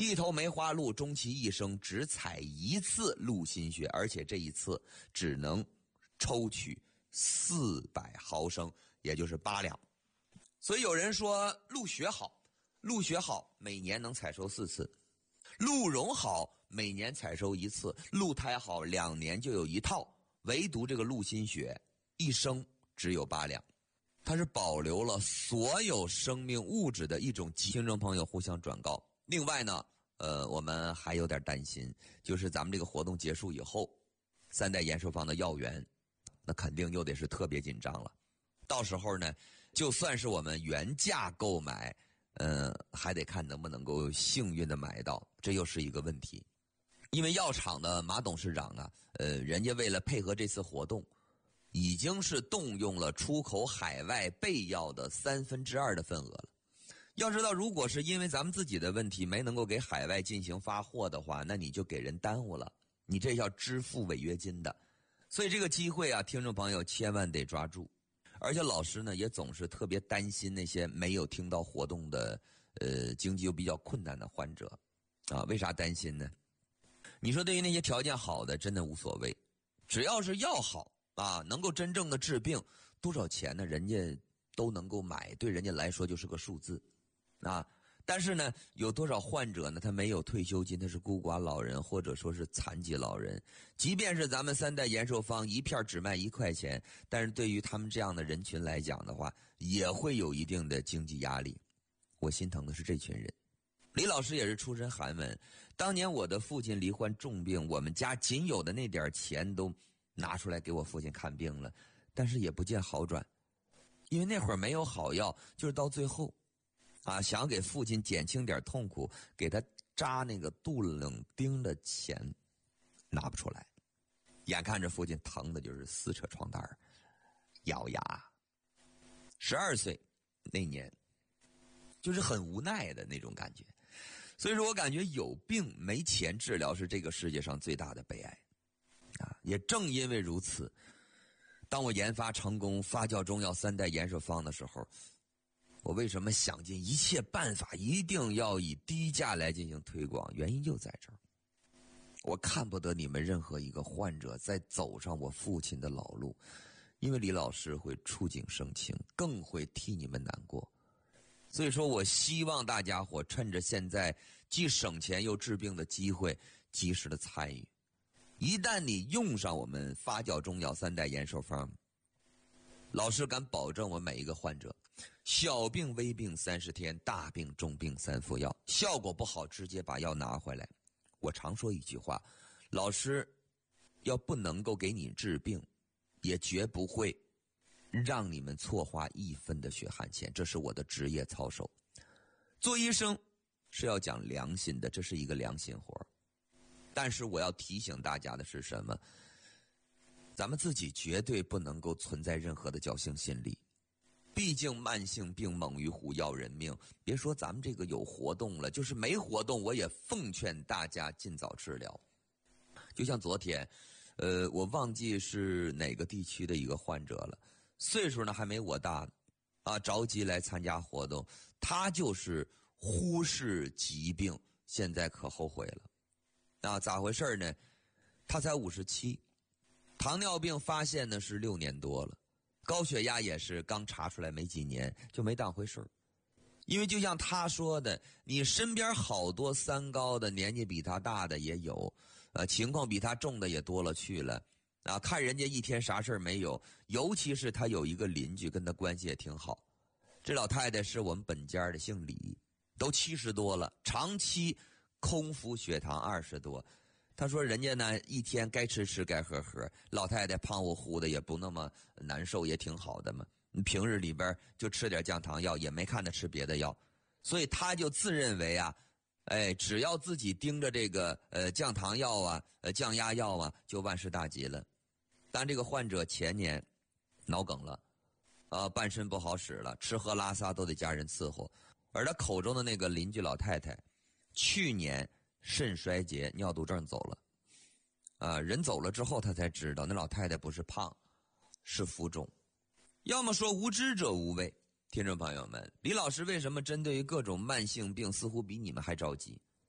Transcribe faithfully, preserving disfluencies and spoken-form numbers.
一头梅花鹿终其一生只采一次鹿心血，而且这一次只能抽取四百毫升，也就是八两。所以有人说鹿血好，鹿血好每年能采收四次，鹿茸好每年采收一次，鹿胎好两年就有一套，唯独这个鹿心血一生只有八两。它是保留了所有生命物质的一种基因。听众朋友互相转告。另外呢，呃，我们还有点担心，就是咱们这个活动结束以后，三代延寿坊的药源，那肯定又得是特别紧张了。到时候呢，就算是我们原价购买，呃，还得看能不能够幸运的买到，这又是一个问题。因为药厂的马董事长啊，呃，人家为了配合这次活动，已经是动用了出口海外备药的三分之二的份额了。要知道，如果是因为咱们自己的问题没能够给海外进行发货的话，那你就给人耽误了，你这要支付违约金的。所以这个机会啊，听众朋友千万得抓住。而且老师呢，也总是特别担心那些没有听到活动的，呃，经济又比较困难的患者，啊，为啥担心呢？你说对于那些条件好的，真的无所谓，只要是药好。啊，能够真正的治病，多少钱呢？人家都能够买，对人家来说就是个数字，啊。但是呢，有多少患者呢？他没有退休金，他是孤寡老人，或者说是残疾老人。即便是咱们三代延寿坊一片只卖一块钱，但是对于他们这样的人群来讲的话，也会有一定的经济压力。我心疼的是这群人。李老师也是出身寒门，当年我的父亲罹患重病，我们家仅有的那点钱都拿出来给我父亲看病了，但是也不见好转，因为那会儿没有好药，就是到最后，啊，想要给父亲减轻点痛苦，给他扎那个杜冷丁的钱拿不出来，眼看着父亲疼的就是撕扯床单咬牙。十二岁那年，就是很无奈的那种感觉。所以说我感觉有病没钱治疗是这个世界上最大的悲哀。啊，也正因为如此，当我研发成功发酵中药三代延寿方的时候，我为什么想尽一切办法一定要以低价来进行推广？原因就在这儿。我看不得你们任何一个患者再走上我父亲的老路，因为李老师会触景生情，更会替你们难过。所以说我希望大家伙趁着现在既省钱又治病的机会，及时的参与。一旦你用上我们发酵中药三代延寿方，老师敢保证我每一个患者，小病微病三十天，大病重病三服药，效果不好直接把药拿回来。我常说一句话，老师要不能够给你治病，也绝不会让你们错花一分的血汗钱，这是我的职业操守。做医生是要讲良心的，这是一个良心活。但是我要提醒大家的是什么？咱们自己绝对不能够存在任何的侥幸心理。毕竟慢性病猛于虎，要人命。别说咱们这个有活动了，就是没活动，我也奉劝大家尽早治疗。就像昨天，呃，我忘记是哪个地区的一个患者了，岁数呢还没我大，啊，着急来参加活动，他就是忽视疾病，现在可后悔了。啊，咋回事呢？他才五十七，糖尿病发现呢是六年多了，高血压也是刚查出来没几年，就没当回事儿。因为就像他说的，你身边好多三高的，年纪比他大的也有，呃，情况比他重的也多了去了。啊，看人家一天啥事儿没有，尤其是他有一个邻居跟他关系也挺好。这老太太是我们本家的，姓李，都七十多了，长期空腹血糖二十多。他说人家呢一天该吃吃该喝喝，老太太胖乎乎的也不那么难受，也挺好的嘛。平日里边就吃点降糖药，也没看他吃别的药，所以他就自认为啊，哎，只要自己盯着这个呃降糖药啊、呃降压药啊，就万事大吉了。但这个患者前年脑梗了，啊、呃，半身不好使了，吃喝拉撒都得家人伺候。而他口中的那个邻居老太太，去年肾衰竭、尿毒症走了，啊、呃，人走了之后，他才知道那老太太不是胖，是浮肿。要么说无知者无畏，听众朋友们，李老师为什么针对于各种慢性病似乎比你们还着急？